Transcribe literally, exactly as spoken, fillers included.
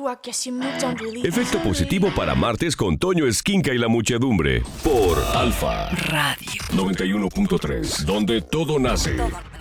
Efecto positivo para martes con Toño Esquinca y la muchedumbre. Por Alfa Radio noventa y uno punto tres, donde todo nace. Todo.